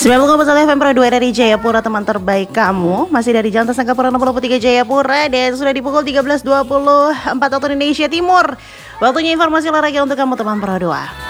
90,1 FM Pro 2 dari Jayapura, teman terbaik kamu. Masih dari Jalan Tasangkapura 63 Jayapura. Dan sudah di pukul 13.24 waktu Indonesia Timur. Waktunya informasi olahraga untuk kamu, teman Pro 2.